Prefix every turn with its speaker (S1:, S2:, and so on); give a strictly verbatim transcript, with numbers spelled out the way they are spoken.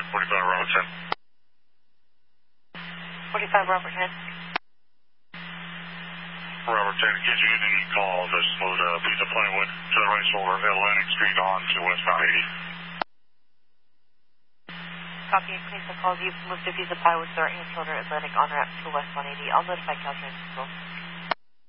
S1: forty-five Robert ten.
S2: forty-five Robert ten.
S1: Robert ten, in case you get any calls, I just moved a piece of plywood to the right shoulder of Atlantic Street on to westbound eighty.
S2: Copy, please the calls. You've moved a piece of plywood to the right shoulder Atlantic on ramp to westbound eighty. I'll notify Caltrain Control.